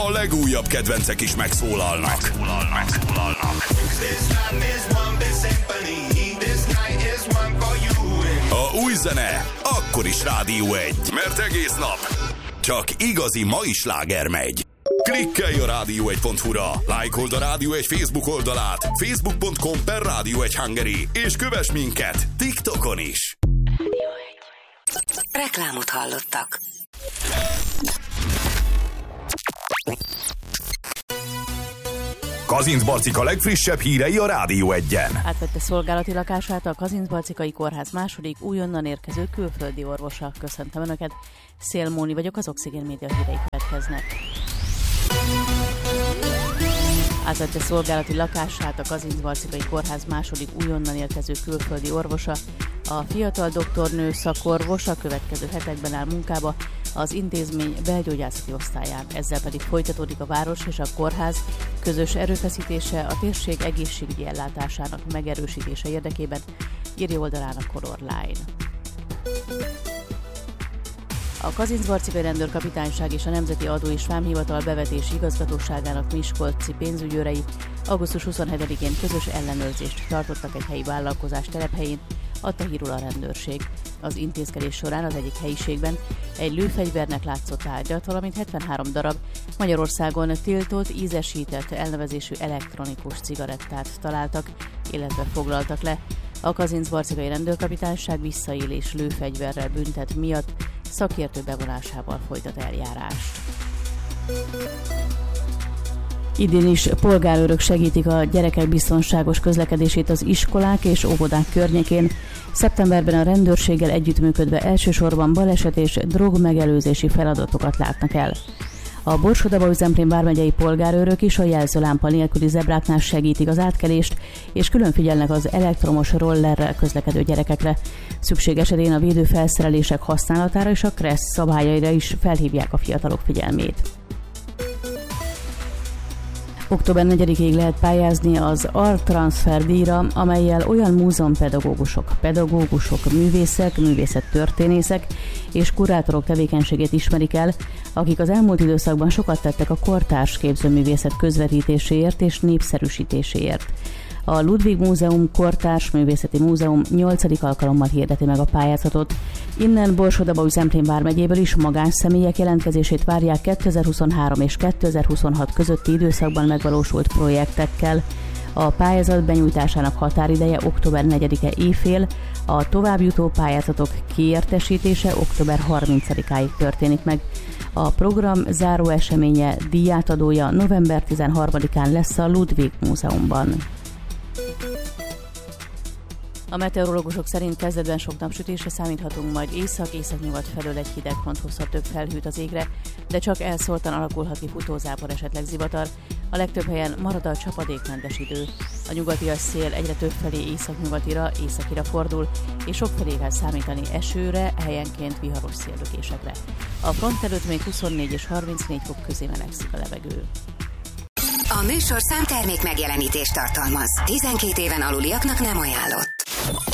A legújabb kedvencek is megszólalnak. A új zene akkor is Rádió 1, mert egész nap csak igazi mai sláger megy. Klikkelj a rádió1.hu-ra, lájkold a Rádió 1 Facebook oldalát, facebook.com/Rádió1 Hungary, és kövess minket TikTokon is. Reklámot hallottak. Kazincbarcika legfrissebb hírei a Rádió 1-en. Átvette szolgálati lakását a Kazincbarcikai Kórház második újonnan érkező külföldi orvosa. Köszöntöm Önöket, Szél Móni vagyok, az Oxigén Média hírei következnek. Átvette szolgálati lakását a Kazincbarcikai Kórház második újonnan érkező külföldi orvosa. A fiatal doktornő szakorvos a következő hetekben áll munkába az intézmény belgyógyászati osztályán. Ezzel pedig folytatódik a város és a kórház közös erőfeszítése a térség egészségügyi ellátásának megerősítése érdekében, írja oldalán a Color Line. A Kazincbarcikai Rendőrkapitányság és a Nemzeti Adó és Vámhivatal bevetési igazgatóságának miskolci pénzügyőrei augusztus 27-én közös ellenőrzést tartottak egy helyi vállalkozás telephelyén, adta hírul a rendőrség. Az intézkedés során az egyik helyiségben egy lőfegyvernek látszott tárgyat, valamint 73 darab Magyarországon tiltott, ízesített elnevezésű elektronikus cigarettát találtak, illetve foglaltak le. A Kazincbarcikai Rendőrkapitányság visszaélés lőfegyverrel büntet miatt szakértő bevonásával folytat eljárást. Idén is polgárőrök segítik a gyerekek biztonságos közlekedését az iskolák és óvodák környékén. Szeptemberben a rendőrséggel együttműködve elsősorban baleset és drogmegelőzési feladatokat látnak el. A Borsod-Abaúj-Zemplén vármegyei polgárőrök is a jelzőlámpa nélküli zebráknál segítik az átkelést, és külön figyelnek az elektromos rollerrel közlekedő gyerekekre. Szükség esetén a védőfelszerelések használatára és a KRESZ szabályaira is felhívják a fiatalok figyelmét. Október 4-ig lehet pályázni az ART-transfer díjra, amellyel olyan múzeumpedagógusok, művészek, művészettörténészek és kurátorok tevékenységét ismerik el, akik az elmúlt időszakban sokat tettek a kortárs képzőművészet közvetítéséért és népszerűsítéséért. A Ludwig Múzeum Kortárs Művészeti Múzeum 8. alkalommal hirdeti meg a pályázatot. Innen Borsod-Abaúj-Zemplén vármegyéből is magánszemélyek jelentkezését várják 2023 és 2026 közötti időszakban megvalósult projektekkel. A pályázat benyújtásának határideje október 4-e éjfél, a továbbjutó pályázatok kiértesítése október 30-áig történik meg. A program záró eseménye, díjátadója november 13-án lesz a Ludwig Múzeumban. A meteorológusok szerint kezdetben sok napsütésre számíthatunk, majd észak-északnyugat felől egy hideg front hozhat több felhőt az égre, de csak elszórtan alakulhat ki futózápor, esetleg zivatar. A legtöbb helyen marad a csapadékmentes idő. A nyugatias szél egyre több felé északira fordul, és sok felé kell számítani esőre, helyenként viharos széllökésekre. A front előtt még 24 és 34 fok közé melegszik a levegő. A műsorszám termék megjelenítést tartalmaz. 12 éven aluliaknak nem ajánlott.